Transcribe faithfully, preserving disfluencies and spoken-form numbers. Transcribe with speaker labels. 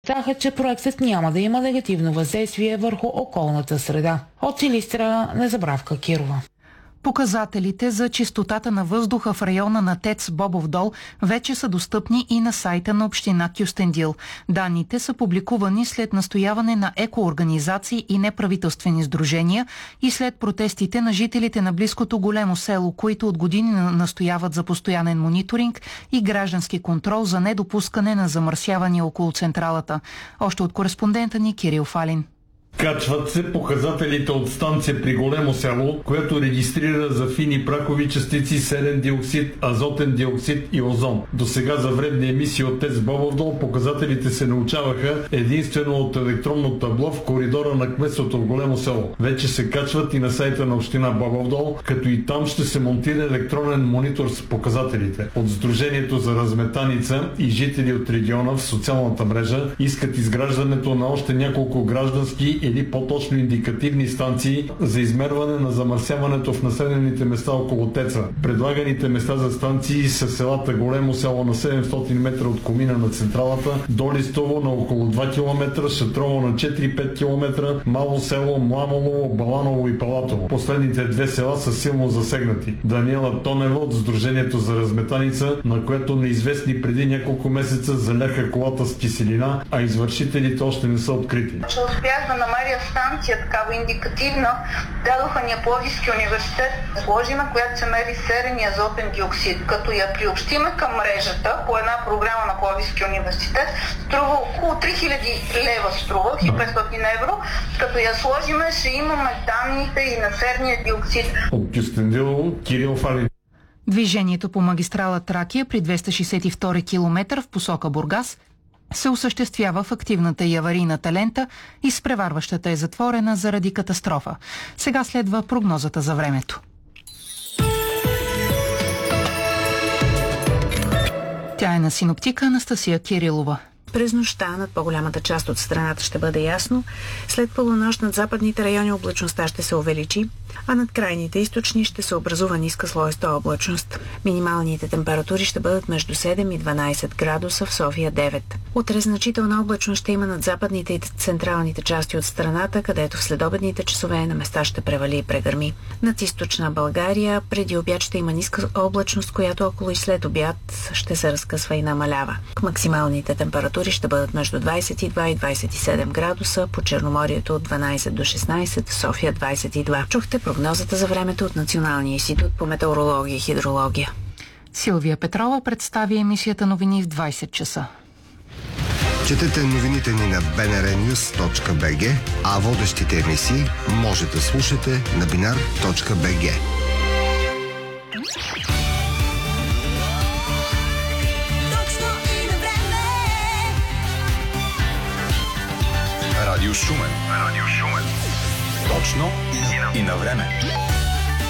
Speaker 1: Подчертаха, че проектът няма да има негативно въздействие върху околната среда. От Силистра, Незабравка Кирова.
Speaker 2: Показателите за чистотата на въздуха в района на ТЕЦ Бобов дол вече са достъпни и на сайта на община Кюстендил. Данните са публикувани след настояване на екоорганизации и неправителствени сдружения и след протестите на жителите на близкото големо село, които от години настояват за постоянен мониторинг и граждански контрол за недопускане на замърсявания около централата. Още от кореспондента ни Кирил Фалин.
Speaker 3: Качват се показателите от станция при Големо село, която регистрира за фини прахови частици серен диоксид, азотен диоксид и озон. До сега за вредни емисии от ТЕЦ Бобов дол показателите се научаваха единствено от електронно табло в коридора на кметството в Големо село. Вече се качват и на сайта на община Бобов дол, като и там ще се монтира електронен монитор с показателите. От Сдружението за разметаница и жители от региона в социалната мрежа искат изграждането на още няколко граждански или по-точно индикативни станции за измерване на замърсяването в населените места около ТЕЦа. Предлаганите места за станции са селата Големо село на седемстотин метра от комина на централата, Долистово на около два километра, Шатрово на четири-пет километра, Мало село, Мламово, Баланово и Палатово. Последните две села са силно засегнати. Даниела Тонева от Сдружението за разметаница, на което неизвестни преди няколко месеца заляха колата с киселина, а извършителите още не са открити.
Speaker 4: Намеря станция, такава индикативна, дадоха ни Пловдивски университет, сложиме, която се мери серен и азотен диоксид. Като я приобщиме към мрежата по една програма на Пловдивски университет, струва около три хиляди лева струва, и петстотин евро. Като я сложиме, ще имаме данните и на серния диоксид.
Speaker 3: От Кюстендил, Кирил Фалин.
Speaker 2: Движението по магистрала Тракия при двеста шейсет и втори километър в посока Бургас се осъществява в активната и аварийната лента, изпреварващата е затворена заради катастрофа. Сега следва прогнозата за времето. Тя е на синоптика Анастасия Кирилова.
Speaker 5: През нощта над по-голямата част от страната ще бъде ясно. След полунощ над западните райони облачността ще се увеличи, а над крайните източни ще се образува ниска слоеста облачност. Минималните температури ще бъдат между седем и дванайсет градуса, в София девет. Утре значителна облачност ще има над западните и централните части от страната, където в следобедните часове на места ще превали и прегърми. Над източна България преди обяд ще има ниска облачност, която около и след обяд ще се разкъсва и намалява. Максималните температури ще бъдат между двайсет и два и двайсет и седем градуса, по Черноморието от дванайсет до шестнайсет, в София двайсет и два. Чухте прогнозата за времето от Националния институт по метеорология и хидрология.
Speaker 2: Силвия Петрова представи емисията новини в двайсет часа.
Speaker 6: Четете новините ни на би ен ар нюс точка би джи, а водещите емисии може да слушате на бинар точка би джи.
Speaker 7: Радио Шумен. Радио Шумен. Точно и на време.